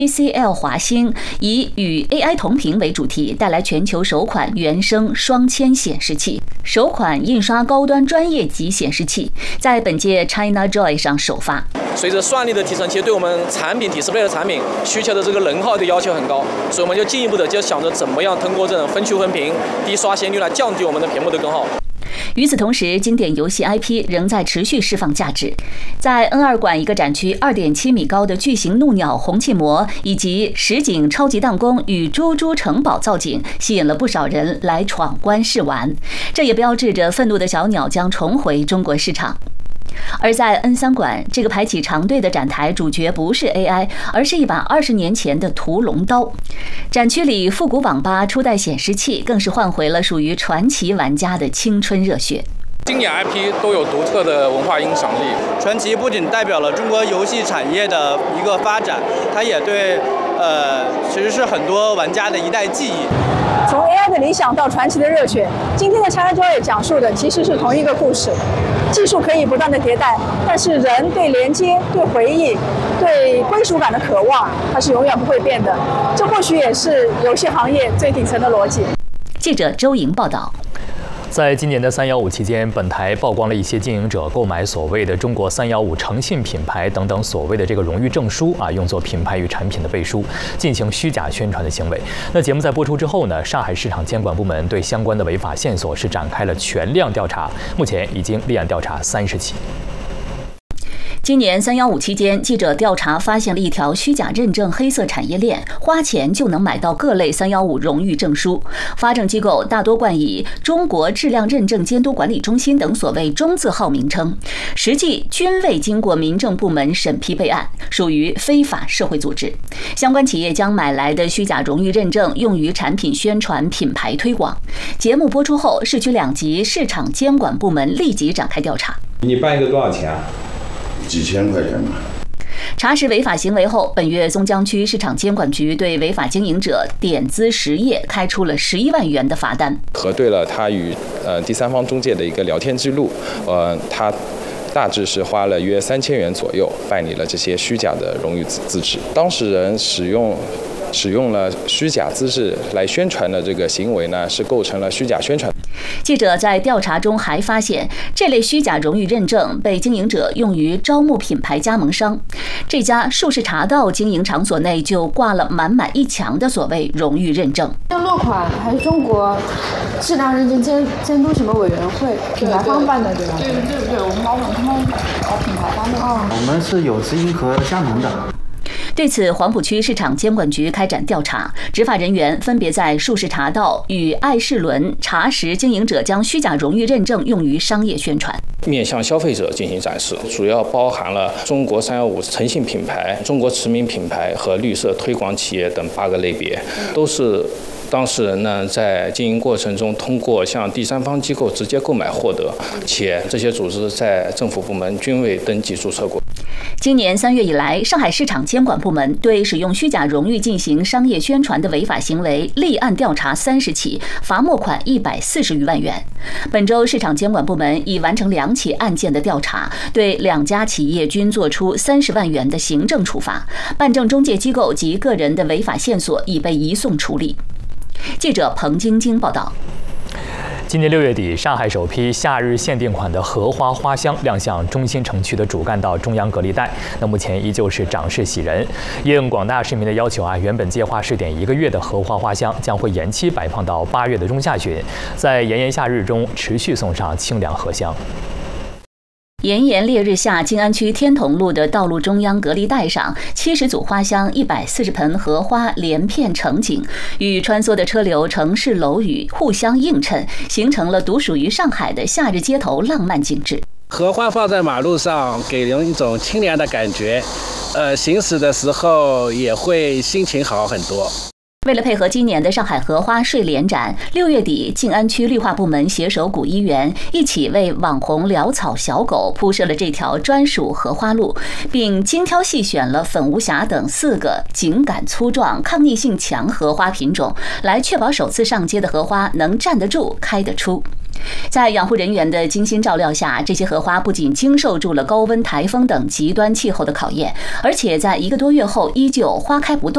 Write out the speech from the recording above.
TCL 华星以与 AI 同频为主题，带来全球首款原生双铅显示器，首款印刷高端专业级显示器，在本届 ChinaJoy 上首发。 随着算力的提升，其实对我们产品 display 的产品需求的这个能耗的要求很高，所以我们就进一步的就想着怎么样通过这种分区分屏、低刷新率来降低我们的屏幕的功耗。 与此同时，经典游戏 IP 仍在持续释放价值。在 N2 馆一个展区，2.7米高的巨型怒鸟红气魔以及实景超级弹弓与猪猪城堡造景，吸引了不少人来闯关试玩。这也标志着愤怒的小鸟将重回中国市场。而在 N3 馆，这个排起长队的展台主角不是 AI， 而是一把20年前的屠龙刀。展区里复古网吧初代显示器更是换回了属于传奇玩家的青春热血。 经典 IP 都有独特的文化影响力。 传奇不仅代表了中国游戏产业的一个发展，它也对其实是很多玩家的一代记忆。 从 AI 的理想到传奇的热血，今天的 ChinaJoy 讲述的其实是同一个故事。技术可以不断的迭代，但是人对连接、对回忆、对归属感的渴望，它是永远不会变的。这或许也是游戏行业最底层的逻辑。 记者周莹报道。 在今年的315期间，本台曝光了一些经营者购买所谓的中国315诚信品牌等等所谓的这个荣誉证书用作品牌与产品的背书，进行虚假宣传的行为。那节目在播出之后呢，上海市场监管部门对相关的违法线索是展开了全量调查，目前已经立案调查30起。 今年315期间，记者调查发现了一条虚假认证黑色产业链，花钱就能买到各类315荣誉证书。发证机构大多冠以中国质量认证监督管理中心等所谓中字号名称，实际均未经过民政部门审批备案，属于非法社会组织。相关企业将买来的虚假荣誉认证用于产品宣传、品牌推广。节目播出后，市区2级市场监管部门立即展开调查。 你办一个多少钱啊？ 几千块钱吧。 查实违法行为后，本月松江区市场监管局对违法经营者点资实业开出了11万元的罚单。 核对了他与第三方中介的一个聊天记录，他大致是花了约3000元左右办理了这些虚假的荣誉资质。当事人使用了虚假资质来宣传的这个行为呢，是构成了虚假宣传。 记者在调查中还发现，这类虚假荣誉认证被经营者用于招募品牌加盟商。这家术士茶道经营场所内就挂了满满一墙的所谓荣誉认证。 像落款还是中国质量认证监督什么委员会品牌方办的，对吧？对，我们老总他们品牌方的。 我们是有直营和加盟的。 对此，黄埔区市场监管局开展调查，执法人员分别在术士茶道与爱世伦查实经营者将虚假荣誉认证用于商业宣传， 面向消费者进行展示，主要包含了中国315诚信品牌、中国驰名品牌和绿色推广企业等8个类别，都是当事人呢在经营过程中通过向第三方机构直接购买获得，且这些组织在政府部门均未登记注册过。 今年3月以来，上海市场监管部门对使用虚假荣誉进行商业宣传的违法行为立案调查30起，罚没款140余万元。本周，市场监管部门已完成2起案件的调查，对2家企业均作出30万元的行政处罚。办证中介机构及个人的违法线索已被移送处理。记者彭晶晶报道。 今年6月底，上海首批夏日限定款的荷花花香亮相中心城区的主干道中央隔离带。那目前依旧是涨势喜人。应广大市民的要求原本计划试点1个月的荷花花香将会延期摆放到8月的中下旬，在炎炎夏日中持续送上清凉荷香。 炎炎烈日下，静安区天潼路的道路中央隔离带上，70组花香、140盆荷花连片成景，与穿梭的车流、城市楼宇互相映衬，形成了独属于上海的夏日街头浪漫景致。 荷花放在马路上，给人一种清凉的感觉，行驶的时候也会心情好很多。 为了配合今年的上海荷花睡莲展，6月底，静安区绿化部门携手古医园，一起为网红潦草小狗铺设了这条专属荷花路，并精挑细选了粉无瑕等4个茎感粗壮、抗逆性强荷花品种，来确保首次上街的荷花能站得住、开得出。在养护人员的精心照料下，这些荷花不仅经受住了高温、台风等极端气候的考验，而且在1个多月后依旧花开不断。